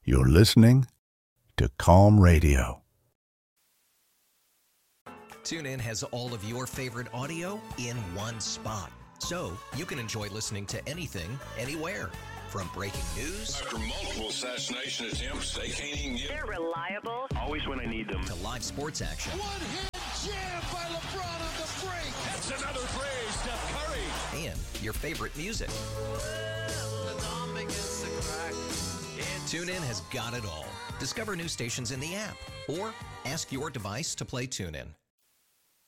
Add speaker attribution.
Speaker 1: You're listening to Calm Radio.
Speaker 2: TuneIn has all of your favorite audio in one spot, so you can enjoy listening to anything, anywhere. From breaking news
Speaker 3: after multiple assassination attempts, they can't even get.
Speaker 4: They're reliable.
Speaker 5: Always when I need them.
Speaker 2: To live sports action.
Speaker 6: One-hit jam by LeBron on the break.
Speaker 3: That's another play, Steph Curry.
Speaker 2: And your favorite music. TuneIn has got it all. Discover new stations in the app or ask your device to play TuneIn.